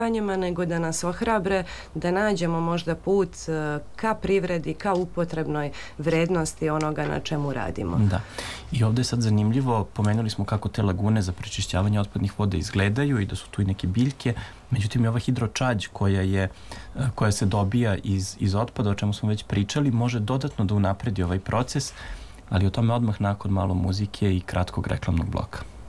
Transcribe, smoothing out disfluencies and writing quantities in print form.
nego da nas ohrabre da nađemo možda put ka privredi, ka upotrebnoj vrednosti onoga na čemu radimo. Da. I ovdje je sad zanimljivo, pomenuli smo kako te lagune za prečišćavanje otpadnih voda izgledaju i da su tu i neke biljke, međutim i ova hidročađ koja se dobija iz otpada, o čemu smo već pričali, može dodatno da unapredi ovaj proces, ali o tome odmah nakon malo muzike i kratkog reklamnog bloka.